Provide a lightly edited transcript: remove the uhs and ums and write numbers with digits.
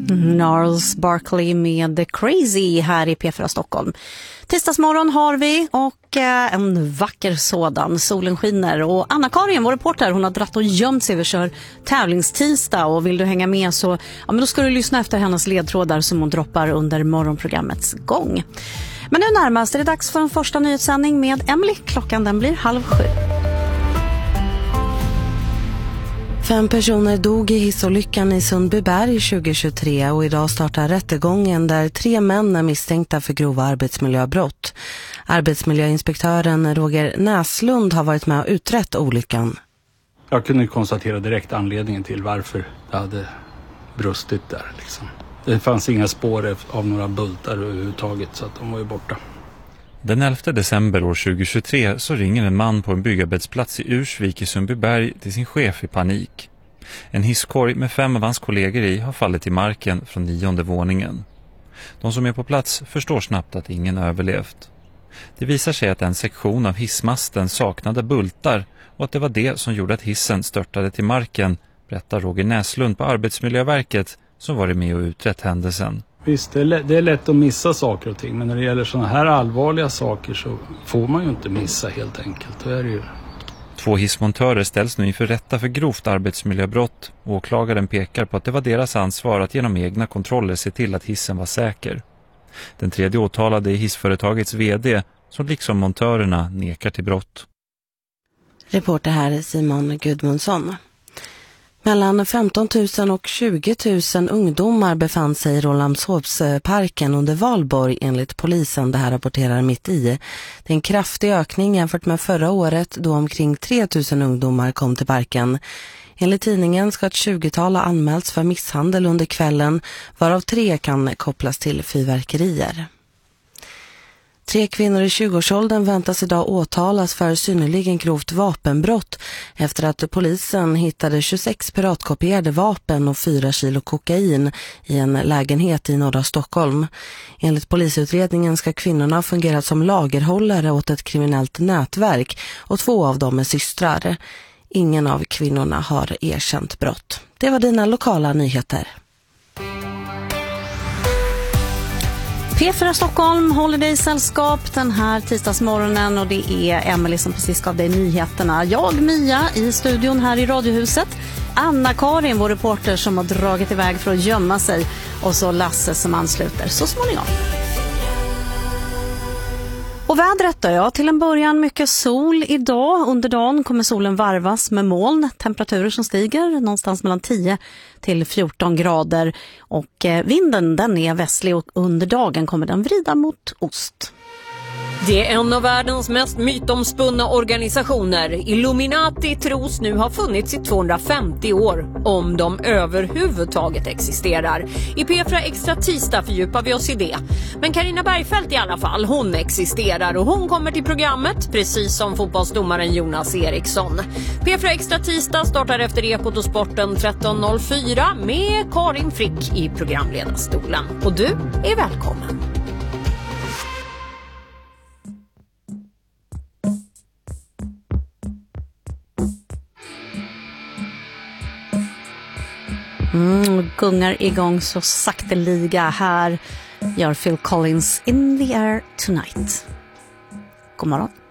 Gnarls Barkley med The Crazy här i P4 Stockholm. Tisdagsmorgon har vi och en vacker sådan. Solen skiner och Anna-Karin, vår reporter, hon har dratt och gömt sig. Vi kör tävlingstisdag och vill du hänga med så men då ska du lyssna efter hennes ledtrådar som hon droppar under morgonprogrammets gång. Men nu närmast är det dags för en första nyhetssändning med Emily. Klockan den blir 6:30. 5 personer dog i hissolyckan i Sundbyberg 2023 och idag startar rättegången där 3 män är misstänkta för grova arbetsmiljöbrott. Arbetsmiljöinspektören Roger Näslund har varit med och utrett olyckan. Jag kunde konstatera direkt anledningen till varför det hade brustit där. Liksom. Det fanns inga spår av några bultar överhuvudtaget så att de var ju borta. Den 11 december år 2023 så ringer en man på en byggarbetsplats i Ursvik i Sundbyberg till sin chef i panik. En hisskorg med 5 av hans kollegor i har fallit i marken från 9:e våningen. De som är på plats förstår snabbt att ingen överlevt. Det visar sig att en sektion av hissmasten saknade bultar och att det var det som gjorde att hissen störtade till marken, berättar Roger Näslund på Arbetsmiljöverket som varit med och utrett händelsen. Visst, det är lätt att missa saker och ting, men när det gäller sådana här allvarliga saker så får man ju inte missa helt enkelt. Det är det ju. 2 hissmontörer ställs nu inför rätta för grovt arbetsmiljöbrott. Åklagaren pekar på att det var deras ansvar att genom egna kontroller se till att hissen var säker. Den 3:e åtalade är hissföretagets vd som liksom montörerna nekar till brott. Reporter här är Simon Gudmundsson. Mellan 15 000 och 20 000 ungdomar befann sig i Rålambshovsparken under valborg enligt polisen. Det här rapporterar Mitt i. Det är en kraftig ökning jämfört med förra året då omkring 3 000 ungdomar kom till parken. Enligt tidningen ska ett 20-tal ha anmälts för misshandel under kvällen, varav 3 kan kopplas till fyrverkerier. 3 kvinnor i 20-årsåldern väntas idag åtalas för synnerligen grovt vapenbrott efter att polisen hittade 26 piratkopierade vapen och 4 kilo kokain i en lägenhet i norra Stockholm. Enligt polisutredningen ska kvinnorna ha fungerat som lagerhållare åt ett kriminellt nätverk och 2 av dem är systrar. Ingen av kvinnorna har erkänt brott. Det var dina lokala nyheter. P4 Stockholm håller dig i sällskap den här tisdagsmorgonen och det är Emily som precis gav dig nyheterna. Jag, Mia, i studion här i Radiohuset. Anna-Karin, vår reporter som har dragit iväg för att gömma sig. Och så Lasse som ansluter så småningom. Och vädret då, ja, till en början mycket sol idag. Under dagen kommer solen varvas med moln. Temperaturer som stiger någonstans mellan 10 till 14 grader. Och vinden den är västlig och under dagen kommer den vrida mot ost. Det är en av världens mest mytomspunna organisationer. Illuminati tros nu ha funnits i 250 år, om de överhuvudtaget existerar. I P4 Extra tisdag fördjupar vi oss i det. Men Carina Bergfeldt i alla fall, hon existerar och hon kommer till programmet, precis som fotbollsdomaren Jonas Eriksson. P4 Extra tisdag startar efter Ekot och Sporten 13.04 med Karin Frick i programledarstolen. Och du är välkommen. Gungar igång så sakteliga. Här gör Phil Collins In the Air Tonight. God morgon.